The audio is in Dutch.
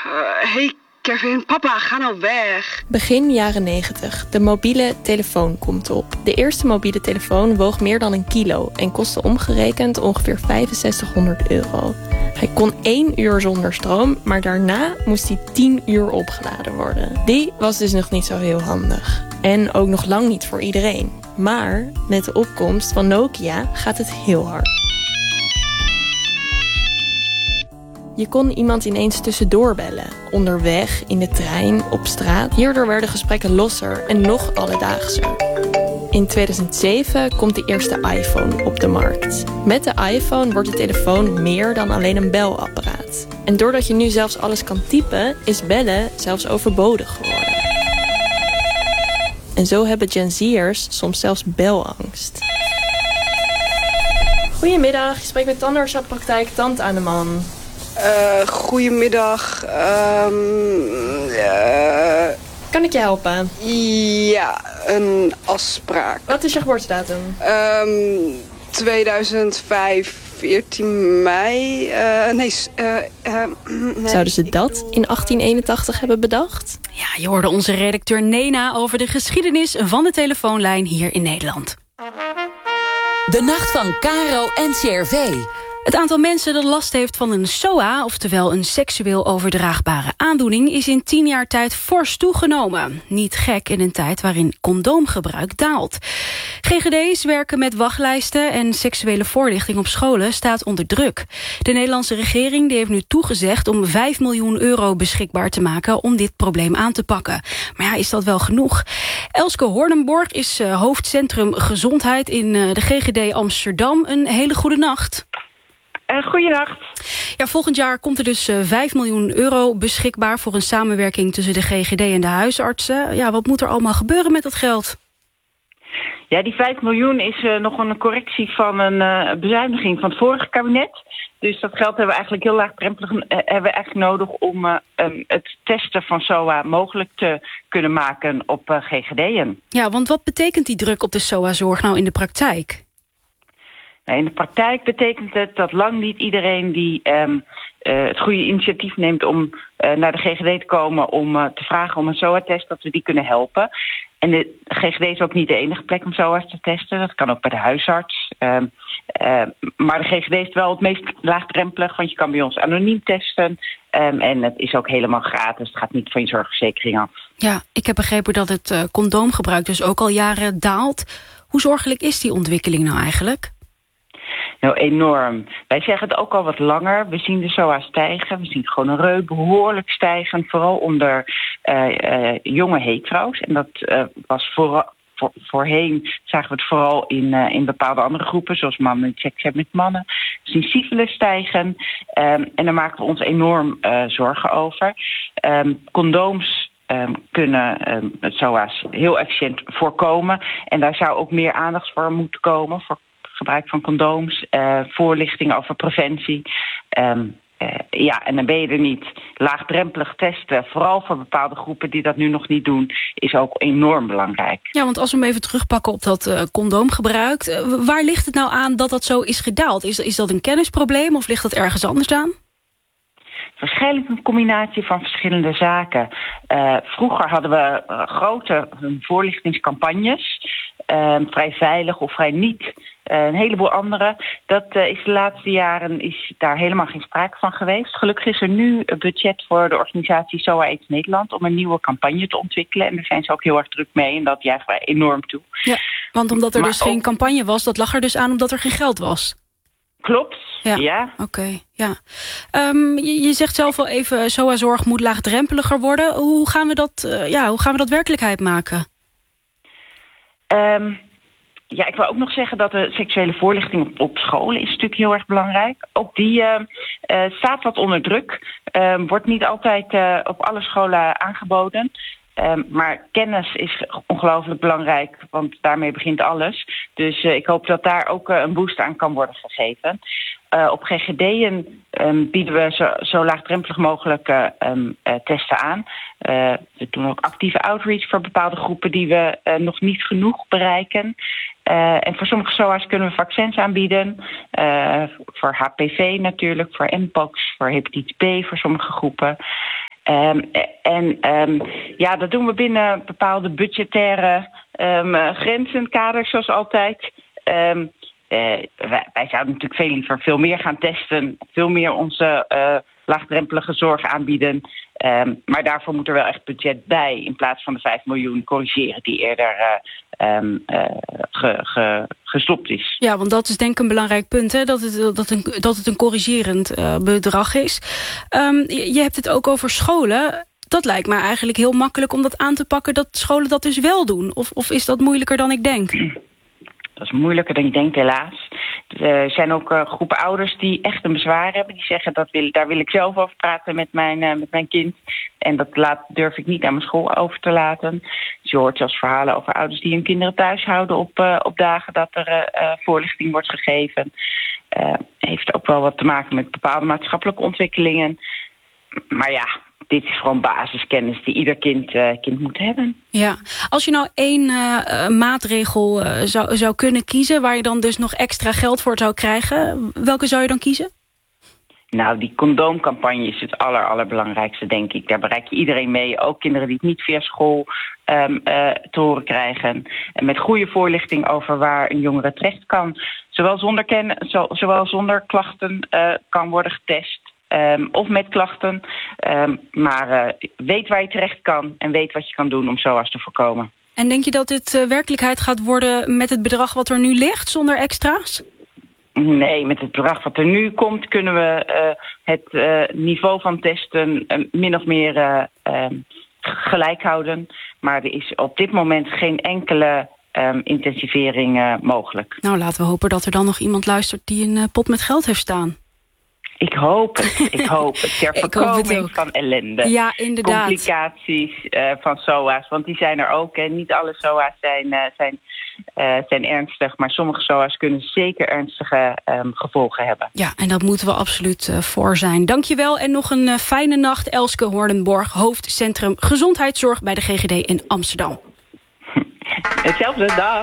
Hey Kevin, papa, ga nou weg. Begin jaren 90. De mobiele telefoon komt op. De eerste mobiele telefoon woog meer dan 1 kilo... en kostte omgerekend ongeveer €6500. Hij kon 1 uur zonder stroom, maar daarna moest hij 10 uur opgeladen worden. Die was dus nog niet zo heel handig. En ook nog lang niet voor iedereen. Maar met de opkomst van Nokia gaat het heel hard. Je kon iemand ineens tussendoor bellen. Onderweg, in de trein, op straat. Hierdoor werden gesprekken losser en nog alledaagser. In 2007 komt de eerste iPhone op de markt. Met de iPhone wordt de telefoon meer dan alleen een belapparaat. En doordat je nu zelfs alles kan typen, is bellen zelfs overbodig geworden. En zo hebben Gen Z'ers soms zelfs belangst. Goedemiddag, je spreekt met tandartspraktijk Tand aan de Man. Goedemiddag. Kan ik je helpen? Ja, een afspraak. Wat is je geboortedatum? 2005, 14 mei. Nee. Zouden ze dat in 1881 hebben bedacht? Ja, je hoorde onze redacteur Nena over de geschiedenis van de telefoonlijn hier in Nederland. De nacht van Caro en CRV. Het aantal mensen dat last heeft van een SOA, oftewel een seksueel overdraagbare aandoening, is in 10 jaar tijd fors toegenomen. Niet gek in een tijd waarin condoomgebruik daalt. GGD's werken met wachtlijsten en seksuele voorlichting op scholen staat onder druk. De Nederlandse regering die heeft nu toegezegd om €5 miljoen beschikbaar te maken om dit probleem aan te pakken. Maar ja, is dat wel genoeg? Elske Hornenborg is hoofdcentrum gezondheid in de GGD Amsterdam. Een hele goede nacht. Goeienacht. Ja, volgend jaar komt er dus €5 miljoen beschikbaar voor een samenwerking tussen de GGD en de huisartsen. Ja, wat moet er allemaal gebeuren met dat geld? Ja, die 5 miljoen is nog een correctie van een bezuiniging van het vorige kabinet. Dus dat geld hebben we eigenlijk heel laagdrempelig nodig om het testen van SOA mogelijk te kunnen maken op GGD'en. Ja, want wat betekent die druk op de SOA-zorg nou in de praktijk? In de praktijk betekent het dat lang niet iedereen die het goede initiatief neemt om naar de GGD te komen om te vragen om een SOA-test, dat we die kunnen helpen. En de GGD is ook niet de enige plek om SOA's te testen. Dat kan ook bij de huisarts. Maar de GGD is wel het meest laagdrempelig, want je kan bij ons anoniem testen. En het is ook helemaal gratis. Het gaat niet van je zorgverzekering af. Ja, ik heb begrepen dat het condoomgebruik dus ook al jaren daalt. Hoe zorgelijk is die ontwikkeling nou eigenlijk? Nou, enorm. Wij zeggen het ook al wat langer. We zien de SOA stijgen. We zien gewoon een reu behoorlijk stijgen. Vooral onder jonge hetero's. En dat was voorheen zagen we het vooral in bepaalde andere groepen. Zoals mannen die seks hebben met mannen. We zien syfilis stijgen. En daar maken we ons enorm zorgen over. Condooms kunnen het SOA's heel efficiënt voorkomen. En daar zou ook meer aandacht voor moeten komen. Voor gebruik van condooms, voorlichting over preventie. Ja, en dan ben je er niet. Laagdrempelig testen, vooral voor bepaalde groepen die dat nu nog niet doen, is ook enorm belangrijk. Ja, want als we hem even terugpakken op dat condoomgebruik, waar ligt het nou aan dat dat zo is gedaald? Is dat een kennisprobleem of ligt dat ergens anders aan? Waarschijnlijk een combinatie van verschillende zaken. Vroeger hadden we grote voorlichtingscampagnes. Vrij veilig of vrij niet. Een heleboel andere. Dat is de laatste jaren is daar helemaal geen sprake van geweest. Gelukkig is er nu een budget voor de organisatie SOA AIDS Nederland om een nieuwe campagne te ontwikkelen. En daar zijn ze ook heel erg druk mee en dat juicht wij enorm toe. Ja, want omdat er dus geen campagne was, dat lag er dus aan omdat er geen geld was. Klopt, ja. Oké, ja. Je zegt zelf al even, SOA-zorg moet laagdrempeliger worden. Hoe gaan we dat werkelijkheid maken? Ja, ik wil ook nog zeggen dat de seksuele voorlichting op scholen is natuurlijk heel erg belangrijk. Ook die staat wat onder druk. Wordt niet altijd op alle scholen aangeboden. Maar kennis is ongelooflijk belangrijk, want daarmee begint alles. Dus ik hoop dat daar ook een boost aan kan worden gegeven. Op GGD'en bieden we zo laagdrempelig mogelijk testen aan. We doen ook actieve outreach voor bepaalde groepen die we nog niet genoeg bereiken. En voor sommige SOA's kunnen we vaccins aanbieden. Voor HPV natuurlijk, voor mpox, voor hepatitis B voor sommige groepen. Dat doen we binnen bepaalde budgettaire grenzen, kaders zoals altijd. Wij zouden natuurlijk veel liever veel meer gaan testen, veel meer onze laagdrempelige zorg aanbieden. Maar daarvoor moet er wel echt budget bij, in plaats van de 5 miljoen corrigeren die eerder gestopt is. Ja, want dat is denk ik een belangrijk punt, hè? Dat het een corrigerend bedrag is. Je hebt het ook over scholen. Dat lijkt me eigenlijk heel makkelijk om dat aan te pakken, dat scholen dat dus wel doen. Of is dat moeilijker dan ik denk? Dat is moeilijker dan ik denk, helaas. Er zijn ook groepen ouders die echt een bezwaar hebben. Die zeggen, daar wil ik zelf over praten met mijn kind. En dat durf ik niet aan mijn school over te laten. Dus je hoort zelfs verhalen over ouders die hun kinderen thuis houden op dagen dat er voorlichting wordt gegeven. Heeft ook wel wat te maken met bepaalde maatschappelijke ontwikkelingen. Maar ja, dit is gewoon basiskennis die ieder kind moet hebben. Ja, als je nou één maatregel zou kunnen kiezen, waar je dan dus nog extra geld voor zou krijgen, welke zou je dan kiezen? Nou, die condoomcampagne is het allerbelangrijkste, denk ik. Daar bereik je iedereen mee, ook kinderen die het niet via school te horen krijgen. En met goede voorlichting over waar een jongere terecht kan. Zowel zonder klachten kan worden getest. Of met klachten. Maar weet waar je terecht kan en weet wat je kan doen om SOA's te voorkomen. En denk je dat dit werkelijkheid gaat worden met het bedrag wat er nu ligt, zonder extra's? Nee, met het bedrag wat er nu komt kunnen we het niveau van testen min of meer gelijk houden. Maar er is op dit moment geen enkele intensivering mogelijk. Nou, laten we hopen dat er dan nog iemand luistert die een pot met geld heeft staan. Ik hoop het. Ter voorkoming van ellende. Ja, inderdaad. Complicaties van SOA's, want die zijn er ook. En niet alle SOA's zijn ernstig, maar sommige SOA's kunnen zeker ernstige gevolgen hebben. Ja, en dat moeten we absoluut voor zijn. Dankjewel en nog een fijne nacht. Elske Hoornborg, hoofdcentrum Gezondheidszorg bij de GGD in Amsterdam. Hetzelfde, dag.